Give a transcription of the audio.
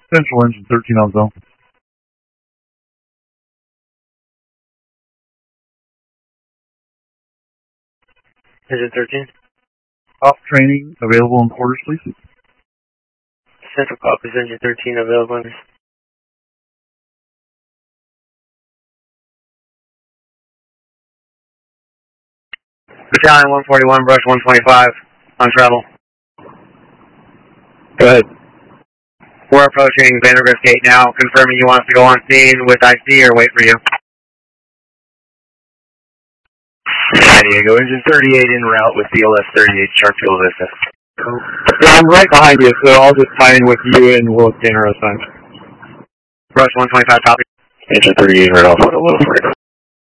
Central engine 13 on zone. Engine 13. Off training available in quarters, please. Central copies, engine 13 available. Battalion 141, brush 125, on travel. Go ahead. We're approaching Vandergrift Gate now, confirming you want us to go on scene with IC or wait for you. San Diego, engine 38 en route with CLS 38, Sharpfield Vista. Yeah, I'm right behind you, so I'll just tie in with you and we'll gain our assignment. Brush 125, copy. Engine 38 right off with a little freighter.